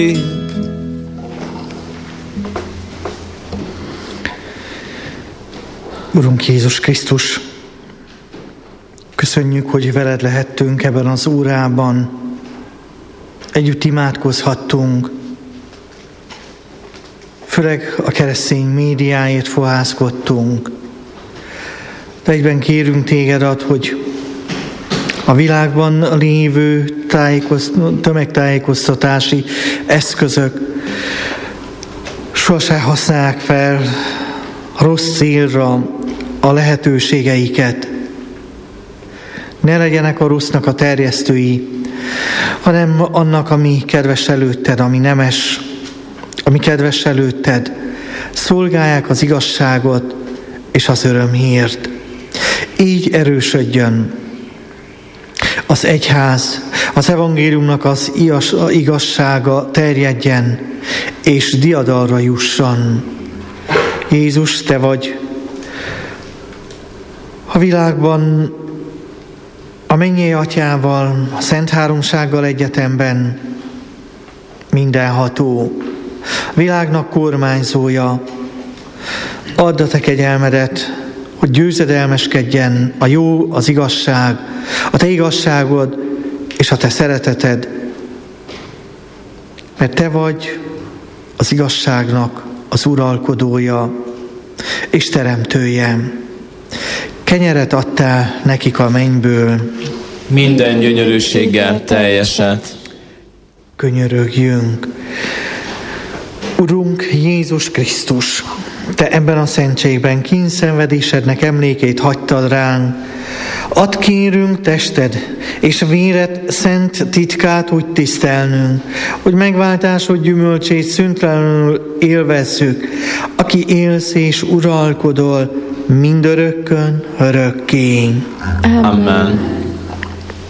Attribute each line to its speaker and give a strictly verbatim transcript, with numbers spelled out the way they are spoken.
Speaker 1: Urunk Jézus Krisztus, köszönjük, hogy veled lehettünk ebben az órában. Együtt imádkozhattunk, főleg a keresztény médiáért fohászkodtunk. De egyben kérünk tégedet, hogy a világban lévő tájékoz, tömegtájékoztatási eszközök sosem használják fel rossz célra a lehetőségeiket. Ne legyenek a rossznak a terjesztői, hanem annak, ami kedves előtted, ami nemes, ami kedves előtted. Szolgálják az igazságot és az örömhírt. Így erősödjön az egyház, az evangéliumnak az igazsága terjedjen, és diadalra jusson. Jézus, te vagy a világban a mennyei atyával, a Szent Háromsággal egyetemben mindenható, a világnak kormányzója. Add a te kegyelmedet, hogy győzedelmeskedjen a jó, az igazság, a te igazságod és a te szereteted, mert te vagy az igazságnak az uralkodója és teremtője. Kenyeret adtál nekik a mennyből,
Speaker 2: minden gyönyörűséggel teljeset.
Speaker 1: Könyörögjünk. Urunk Jézus Krisztus, te ebben a szentségben kínszenvedésednek emlékét hagytad ránk. Add kérünk tested és véred szent titkát úgy tisztelnünk, hogy megváltásod gyümölcsét szüntelenül élvezzük, aki élsz és uralkodol mindörökkön örökké.
Speaker 2: Amen.